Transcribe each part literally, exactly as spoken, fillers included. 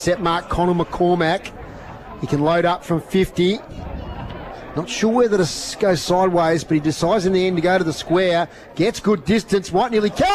Set mark Connor McCormack. He can load up from fifty. Not sure whether to go sideways, but he decides in the end to go to the square. Gets good distance. Might nearly kill.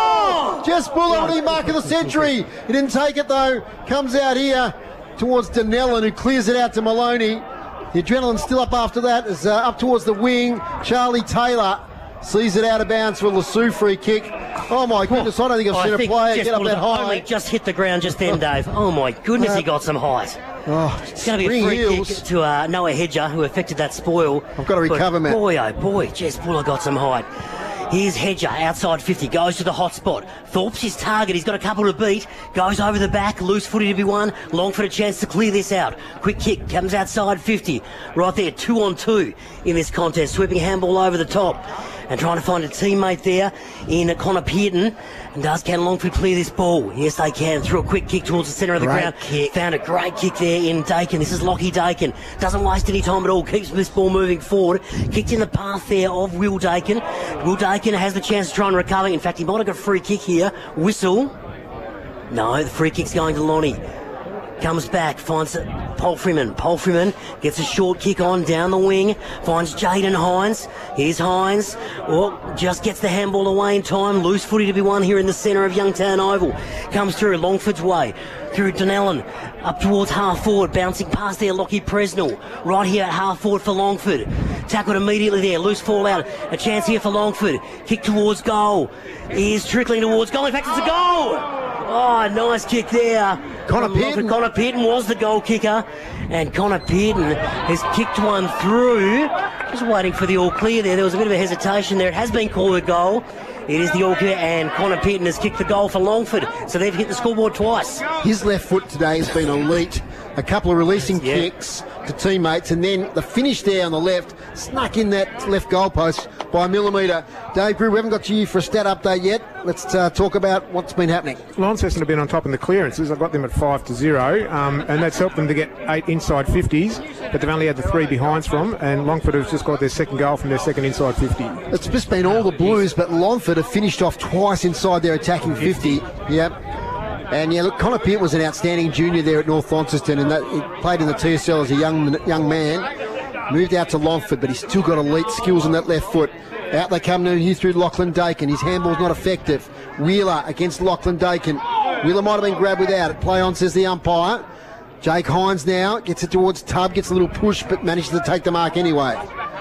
Oh! Just Buller with the mark of the century. He didn't take it though. Comes out here towards Dunellen, who clears it out to Maloney. The adrenaline's still up after that. Is uh, up towards the wing. Charlie Taylor sees it out of bounds for a Lasue free kick. Oh my goodness, I don't think I've seen a player get up that high. Just hit the ground just then, Dave. Oh my goodness, uh, he got some height. Oh, it's going to be a free heels. kick to uh, Noah Hedger, who affected that spoil. I've got to recover, but man. Boy, oh boy, Jess Buller got some height. Here's Hedger, outside fifty, goes to the hot spot. Thorpe's his target, he's got a couple to beat. Goes over the back, loose footy to be won. Longford a chance to clear this out. Quick kick, comes outside fifty. Right there, two on two in this contest. Sweeping handball over the top. And trying to find a teammate there in Connor Pearton. And does can Longford clear this ball? Yes, they can. Through a quick kick towards the centre of the great ground. Kick. Found a great kick there in Dakin. This is Lockie Dakin. Doesn't waste any time at all. Keeps this ball moving forward. Kicked in the path there of Will Dakin. Will Dakin has the chance to try and recover. In fact, he might have got a free kick here. Whistle. No, the free kick's going to Lonnie. Comes back, finds Palfreyman. Palfreyman gets a short kick on down the wing, finds Jaden Hines. Here's Hines. Oh, just gets the handball away in time. Loose footy to be won here in the centre of Youngtown Oval. Comes through Longford's way, through Dunellen, up towards half forward, bouncing past there Lockie Presnell. Right here at half forward for Longford. Tackled immediately there, loose fall out. A chance here for Longford. Kick towards goal. He is trickling towards goal. In fact, it's a goal! Oh, nice kick there. Connor Pearton. Connor Pearton was the goal kicker. And Connor Pearton has kicked one through. Just waiting for the all clear there. There was a bit of a hesitation there. It has been called a goal. It is the all clear, and Connor Pearton has kicked the goal for Longford. So they've hit the scoreboard twice. His left foot today has been elite. A couple of releasing yeah. kicks to teammates, and then the finish there on the left, snuck in that left goalpost by a millimetre. Dave Brew, we haven't got to you for a stat update yet. Let's uh, talk about what's been happening. Launceston have been on top in the clearances. I've got them at five to zero, um, and that's helped them to get eight inside fifties, but they've only had the three behinds from, and Longford have just got their second goal from their second inside fifty. It's just been all the Blues, but Longford have finished off twice inside their attacking fifty. Yep. And yeah, look, Connor Pearton was an outstanding junior there at North Launceston, and that, he played in the T S L as a young young man. Moved out to Longford, but he's still got elite skills on that left foot. Out they come now here through Lachlan Dakin. His handball's not effective. Wheeler against Lachlan Dakin. Wheeler might have been grabbed without it. Play on, says the umpire. Jake Hines now gets it towards Tubb, gets a little push, but manages to take the mark anyway.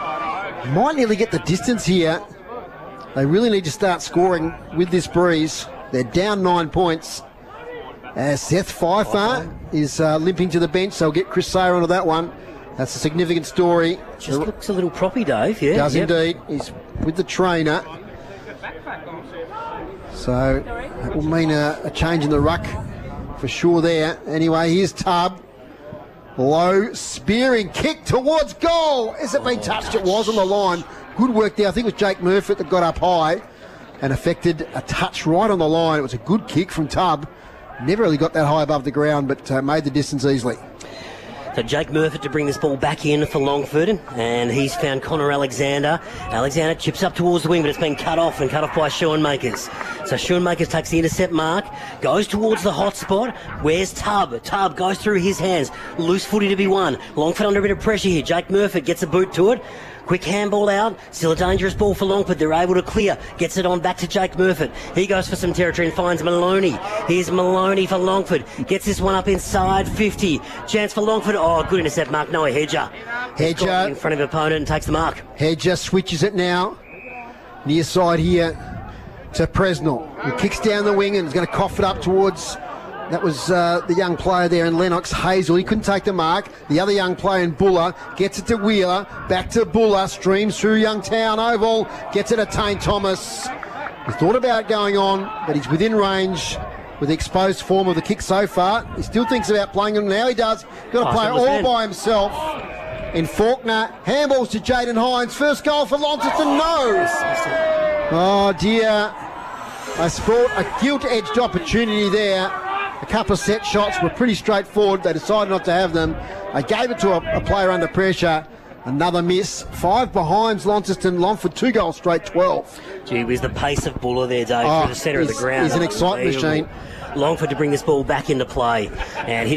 Might nearly get the distance here. They really need to start scoring with this breeze. They're down nine points. As Seth Pfeiffer is uh, limping to the bench, so we'll get Chris Sayer onto that one. That's a significant story. Just looks a little proppy, Dave. Yeah, does yep. indeed. He's with the trainer. So that will mean a, a change in the ruck for sure there. Anyway, here's Tubb. Low spearing kick towards goal. Has it been touched? It was on the line. Good work there. I think it was Jake Murphy that got up high and affected a touch right on the line. It was a good kick from Tubb. Never really got that high above the ground, but uh, made the distance easily. So Jake Murphy to bring this ball back in for Longford, and he's found Connor Alexander. Alexander chips up towards the wing, but it's been cut off and cut off by Schoenmakers. So Schoenmakers takes the intercept mark, goes towards the hot spot. Where's Tubb? Tubb goes through his hands. Loose footy to be won. Longford under a bit of pressure here. Jake Murphy gets a boot to it. Quick handball out, still a dangerous ball for Longford. They're able to clear, gets it on back to Jake Murphy. He goes for some territory and finds Maloney. Here's Maloney for Longford. Gets this one up inside fifty. Chance for Longford. Oh, good intercept mark. Noah Hedger. Hedger in front of the opponent and takes the mark. Hedger switches it now. Near side here to Presnell. He kicks down the wing and is going to cough it up towards... That was uh, the young player there in Lennox, Hazel. He couldn't take the mark. The other young player in Buller gets it to Wheeler. Back to Buller. Streams through Youngtown Oval. Gets it to Tane Thomas. He thought about going on, but he's within range with the exposed form of the kick so far. He still thinks about playing him. Now he does. Got to oh, play it all by himself. In Faulkner. Handballs to Jaden Hines. First goal for Launceston. No. Oh, dear. I sport a gilt-edged opportunity there. A couple of set shots were pretty straightforward. They decided not to have them. They gave it to a, a player under pressure. Another miss. Five behinds Launceston. Longford two goals straight, twelve. Gee whiz, the pace of Buller there, Dave, oh, through the centre of the ground. He's an excitement machine. Longford to bring this ball back into play. And he